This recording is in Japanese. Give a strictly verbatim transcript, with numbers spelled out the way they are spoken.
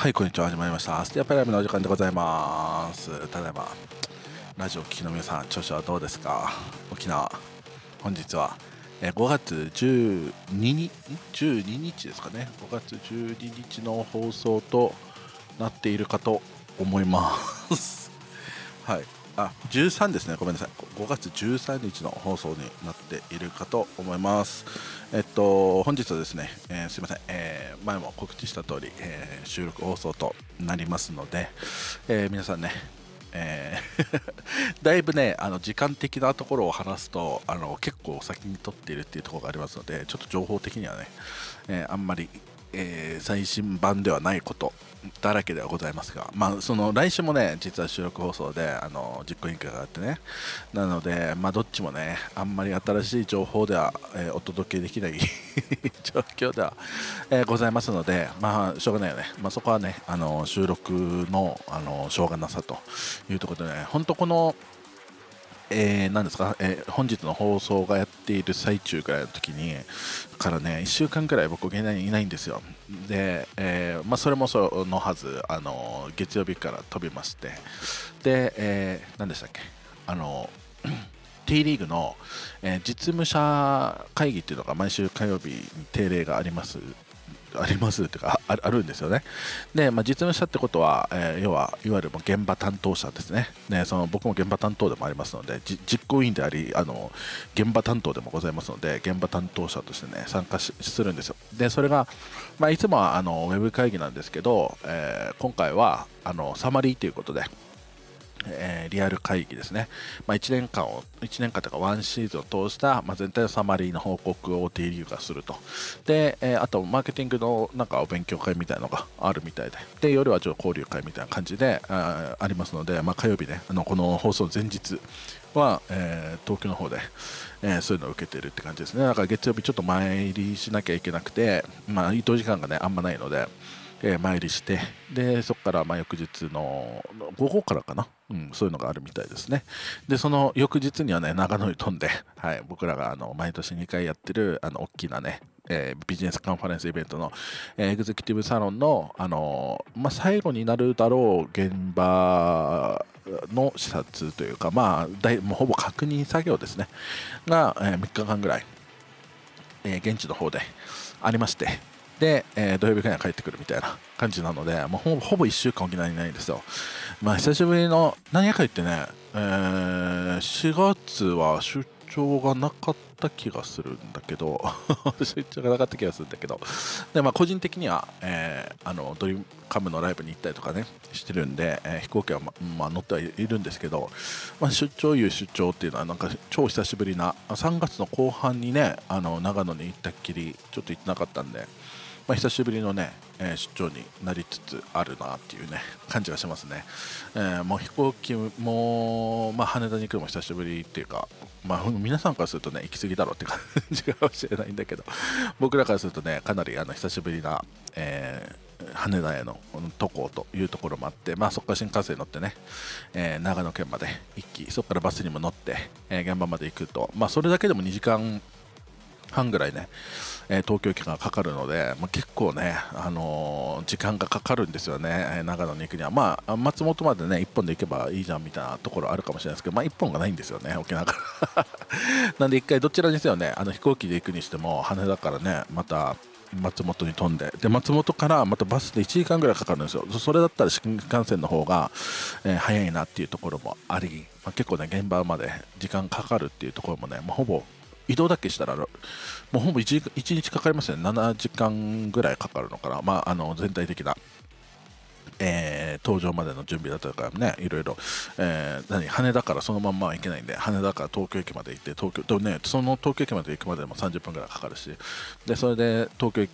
はい、こんにちは。始まりました。アスティアパライブのお時間でございます。ただいま、ラジオを聴きの皆さん、調子はどうですか？沖縄、本日は、えーごがつじゅうににち、じゅうににちですかね。ごがつじゅうににちの放送となっているかと思います。はい。あ、じゅうさんですね。ごめんなさい。ごがつじゅうさんにちの放送になっているかと思います。えっと、本日はですね、えーすいません、えー前も告知した通り、えー収録放送となりますので、えー皆さんね、えーだいぶね、あの時間的なところを話すと、あの結構先に撮っているっていうところがありますので、ちょっと情報的にはね、えーあんまり、えー最新版ではないことだらけではございますが、まあ、その来週もね、実は収録放送であの実行委員会があってね、なので、まあ、どっちもね、あんまり新しい情報では、えーお届けできない状況では、えーございますので、まあ、しょうがないよね、まあ、そこはね、あの収録の、あのしょうがなさというところでね、本当このえー、何ですか、えー本日の放送がやっている最中ぐらいの時にからね、いっしゅうかんくらい僕、芸人いないんですよ。で、えーまあ、それもそのはず、あの月曜日から飛びまして、で、えー何でしたっけ、あの T リーグの、えー実務者会議っていうのが毎週火曜日に定例がありますありますっていうかああるんですよね。で、まあ、実務者ってことは、えー要はいわゆるもう現場担当者ですね。ね、その僕も現場担当でもありますので、じ実行委員でありあの現場担当でもございますので、現場担当者としてね参加しするんですよ。でそれが、まあ、いつもはあのウェブ会議なんですけど、えー今回はあのサマリーということで、えーリアル会議ですね、まあ、いちねんかんをいちねんかんというかワンシーズンを通した、まあ、全体のサマリーの報告を T リーグがすると。で、えーあとマーケティングのなんかお勉強会みたいなのがあるみたいで、で夜はちょっと交流会みたいな感じであーありますので、まあ、火曜日ね、あのこの放送前日は、えー東京の方で、えーそういうのを受けているって感じですね。だから月曜日ちょっと参りしなきゃいけなくて、まあ、移動時間がねあんまないので、えー参りして、でそこからまあ翌日の午後からかな、うん、そういうのがあるみたいですね。でその翌日にはね長野に飛んで、はい、僕らがあの毎年にかいやってるあの大きなね、えービジネスカンファレンスイベントの、えーエグゼクティブサロンの、あのーまあ、最後になるだろう現場の視察というか、まあ、だいもうほぼ確認作業ですねが、えーみっかかんぐらい、えー現地の方でありまして、で、えー土曜日くらいに帰ってくるみたいな感じなので、もうほぼほぼいっしゅうかん沖縄にいないんですよ。まあ久しぶりの、何やか言ってね、えーしがつは出張がなかった気がするんだけど出張がなかった気がするんだけど、で、まあ、個人的には、えーあのドリームカムのライブに行ったりとかねしてるんで、えー飛行機は、ままあ、乗ってはいるんですけど、まあ、出張いう出張っていうのはなんか超久しぶりな、さんがつの後半にね、あの長野に行ったっきりちょっと行ってなかったんで、まあ、久しぶりのね、えー出張になりつつあるなっていうね感じがしますね。えーもう飛行機も、まあ、羽田に行くのも久しぶりっていうか、まあ、皆さんからするとね行き過ぎだろうって感じかもしれないんだけど、僕らからするとねかなりあの久しぶりな、えー羽田への渡航というところもあって、まあ、そこから新幹線に乗ってね、えー長野県まで行き、そこからバスにも乗って、えー現場まで行くと、まあ、それだけでもにじかんはんぐらいね、えー東京駅がかかるので、まあ、結構ね、あのー時間がかかるんですよね、えー長野に行くには。まあ、松本までね、いっぽんで行けばいいじゃんみたいなところあるかもしれないですけど、まあ、いっぽんがないんですよね、沖縄からなんで、一回どちらにせよね、あの飛行機で行くにしても、羽田からね、また松本に飛んで、で松本からまたバスでいちじかんぐらいかかるんですよ。それだったら新幹線の方が、えー早いなっていうところもあり、まあ、結構ね、現場まで時間かかるっていうところもね、まあ、ほぼ移動だけしたらもうほぼ 1, 日かかりますよね。ななじかんぐらいかかるのかな、まあ、あの全体的な、えー、登場までの準備だとかね、いろいろ、えー何羽田からそのまんまは行けないんで、羽田から東京駅まで行って、東京と、ね、その東京駅まで行くまでもさんじゅっぷんぐらいかかるし、でそれで東京